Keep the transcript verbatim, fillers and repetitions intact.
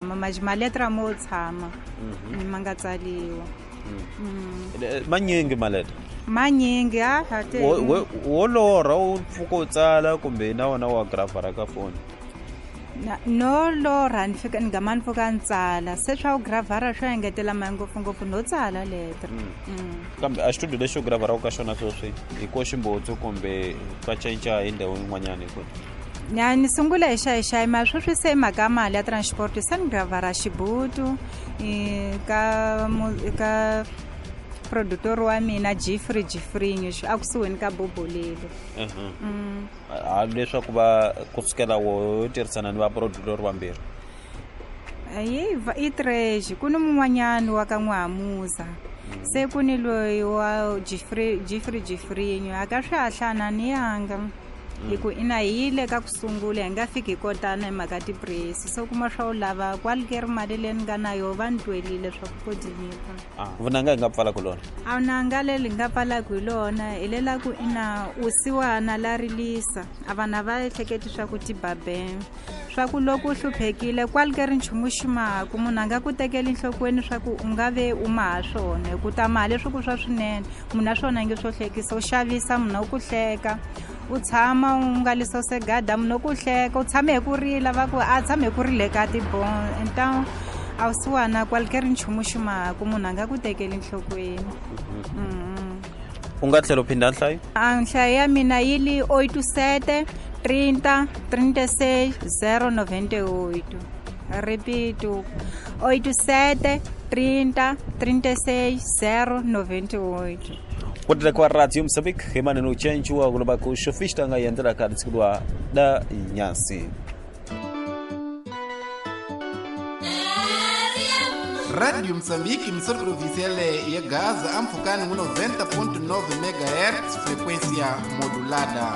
maletra mo tshama ma nga tsaliwa manyingi maleta manyingi ha hate wo lorha u pfuka u tsala kumbe na wona wa gravara ka foni no lorha ni fika ni nga mani pfuka ni tsala se swa u gravara swa engetela mali ngopfungopfu no tsala letra kambe a xitudio lexi u gravaraku ka xona sweswi hi ko ximbotso kumbe ka cinca hi ndhawu yin'wanyana hi kona ya ni sungula hi xayi mara sweswi se mhaka mali ya transport se ni gravara xibutu ka ka productor wa mina Jeffrey Jeffrey a kusuheni ka Bobolelo a leswaku va kusukela wo tirhisana ni va productor vambirhi ayiva i treasure ku ni mun'wanyana wa ka N'wamuza se ku ni loyi wa Jeffrey Jeffrey Jeffrey a ka swi hahlana ni yanga hiku ina hile ka kusungula hi nga fiki kotana hi mhaka tipresi so kuma swa u lava kwalekeri mali leyi ni nga na yo va ni twelile swa ku kodinipa vunanga hi nga pfalaku lona a vunanga leri nga pfalaku hi lona hi lelaku ina usiwana la rilisa a vana va ehleketi swa ku tibabeni swa ku loko u hluphekile kwalekeri nchumu ximaku munhu a nga ku tekeli nhlokweni swa ku u nga ve u maha swona hi ku ta mali swi ku swa swinene munhu a swona nge swo hlekisa u xavisa munhu u ku hleka u tshama u nga liso segada munhu ku hleka u tshame hi ku rila va ku a tshame hi ku rile ka tibon então a usiwana kwalekeri nchumu ximaku munhu a nga ku tekeli nhlokweni u nga tlhela u phinda nhlayo a nhlayo ya mina yi li oito sete trinta trinta e seis zero noventa e oito repito oito sete trinta trinta e seis zero noventa e oito kudla kwa radio Mozambique hemana no change wa kuloba ku shofista nga yandela ka tsikudwa da nyasi Radio Mozambique, emissora provincial ya Gaza, amfocando no noventa ponto nove megahertz, frequência modulada.